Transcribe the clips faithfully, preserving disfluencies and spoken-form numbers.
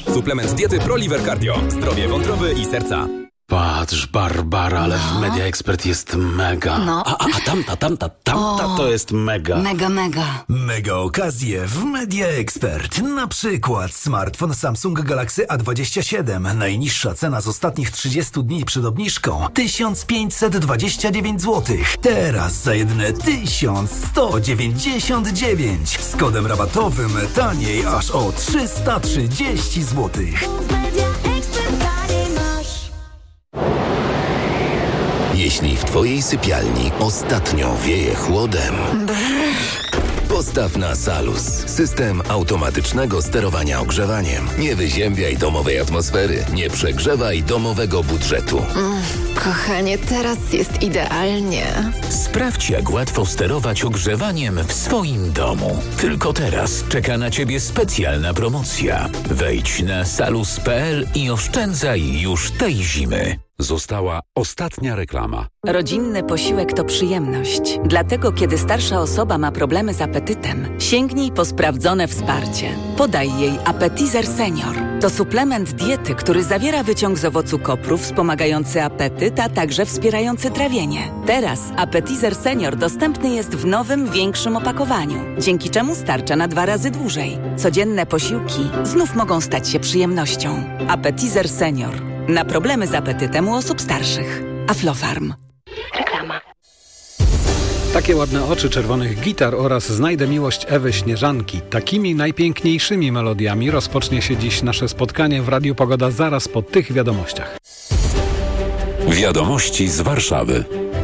Suplement diety ProLiver Cardio. Zdrowie wątroby i serca. Patrz, Barbara, ale no. w Media Expert jest mega. No. A, a, a tamta, tamta, tamta o, to jest mega. Mega, mega. Mega okazje w Media Expert. Na przykład smartfon Samsung Galaxy A dwadzieścia siedem. Najniższa cena z ostatnich trzydziestu dni przed obniżką tysiąc pięćset dwadzieścia dziewięć złotych. Teraz za jedyne tysiąc sto dziewięćdziesiąt dziewięć. Z kodem rabatowym taniej aż o trzysta trzydzieści złotych. Jeśli w twojej sypialni ostatnio wieje chłodem, postaw na Salus. System automatycznego sterowania ogrzewaniem. Nie wyziębiaj domowej atmosfery. Nie przegrzewaj domowego budżetu. Mm, kochanie, teraz jest idealnie. Sprawdź, jak łatwo sterować ogrzewaniem w swoim domu. Tylko teraz czeka na ciebie specjalna promocja. Wejdź na salus kropka p l i oszczędzaj już tej zimy. Została ostatnia reklama. Rodzinny posiłek to przyjemność. Dlatego, kiedy starsza osoba ma problemy z apetytem, sięgnij po sprawdzone wsparcie. Podaj jej Appetizer Senior. To suplement diety, który zawiera wyciąg z owocu kopru wspomagający apetyt, a także wspierający trawienie. Teraz Appetizer Senior dostępny jest w nowym, większym opakowaniu, dzięki czemu starcza na dwa razy dłużej. Codzienne posiłki znów mogą stać się przyjemnością. Appetizer Senior. Na problemy z apetytem u osób starszych. Aflofarm. Reklama. Takie ładne oczy czerwonych gitar oraz Znajdę miłość Ewy Śnieżanki. Takimi najpiękniejszymi melodiami rozpocznie się dziś nasze spotkanie w Radiu Pogoda zaraz po tych wiadomościach. Wiadomości z Warszawy.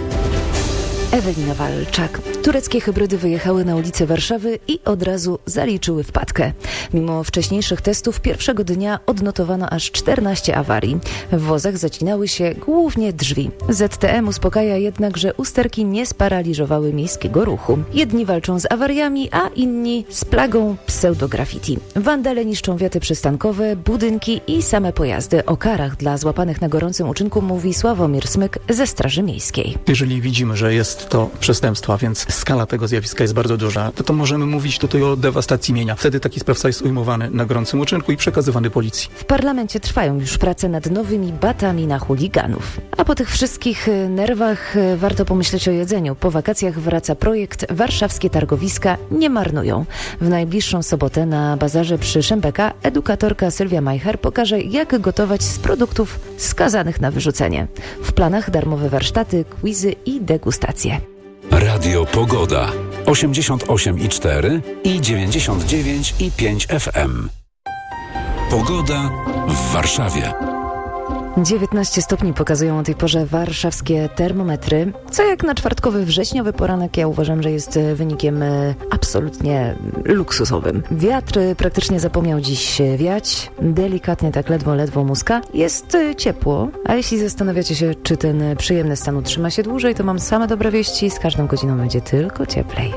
Ewelina Walczak. Tureckie hybrydy wyjechały na ulice Warszawy i od razu zaliczyły wpadkę. Mimo wcześniejszych testów pierwszego dnia odnotowano aż czternaście awarii. W wozach zacinały się głównie drzwi. Z T M uspokaja jednak, że usterki nie sparaliżowały miejskiego ruchu. Jedni walczą z awariami, a inni z plagą pseudograffiti. Wandale niszczą wiaty przystankowe, budynki i same pojazdy. O karach dla złapanych na gorącym uczynku mówi Sławomir Smyk ze Straży Miejskiej. Jeżeli widzimy, że jest to przestępstwo, a więc skala tego zjawiska jest bardzo duża, to, to możemy mówić tutaj o dewastacji mienia. Wtedy taki sprawca jest ujmowany na gorącym uczynku i przekazywany policji. W parlamencie trwają już prace nad nowymi batami na chuliganów. A po tych wszystkich nerwach warto pomyśleć o jedzeniu. Po wakacjach wraca projekt Warszawskie Targowiska nie marnują. W najbliższą sobotę na bazarze przy Szembeka edukatorka Sylwia Majcher pokaże, jak gotować z produktów skazanych na wyrzucenie. W planach darmowe warsztaty, quizy i degustacje. Radio Pogoda. osiemdziesiąt osiem i cztery i dziewięćdziesiąt dziewięć i pięć F M. Pogoda w Warszawie. dziewiętnaście stopni pokazują o tej porze warszawskie termometry, co jak na czwartkowy wrześniowy poranek ja uważam, że jest wynikiem absolutnie luksusowym. Wiatr praktycznie zapomniał dziś wiać, delikatnie tak ledwo, ledwo muska. Jest ciepło, a jeśli zastanawiacie się, czy ten przyjemny stan utrzyma się dłużej, to mam same dobre wieści, z każdą godziną będzie tylko cieplej.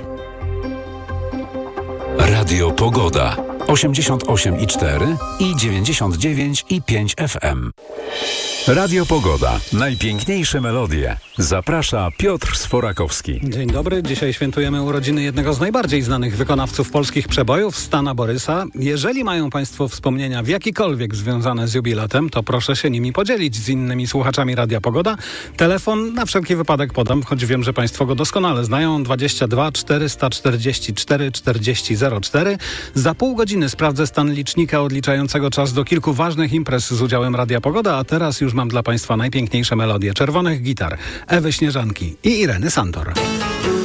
Radio Pogoda. osiemdziesiąt osiem i cztery i dziewięćdziesiąt dziewięć i pięć F M. Radio Pogoda. Najpiękniejsze melodie. Zaprasza Piotr Sforakowski. Dzień dobry. Dzisiaj świętujemy urodziny jednego z najbardziej znanych wykonawców polskich przebojów, Stana Borysa. Jeżeli mają Państwo wspomnienia w jakikolwiek związane z jubilatem, to proszę się nimi podzielić z innymi słuchaczami Radia Pogoda. Telefon na wszelki wypadek podam, choć wiem, że Państwo go doskonale znają. dwadzieścia dwa czterysta czterdzieści cztery czterdzieści zero cztery. Za pół godziny sprawdzę stan licznika odliczającego czas do kilku ważnych imprez z udziałem Radia Pogoda, a teraz już mam dla Państwa najpiękniejsze melodie czerwonych gitar Ewy Śnieżanki i Ireny Santor.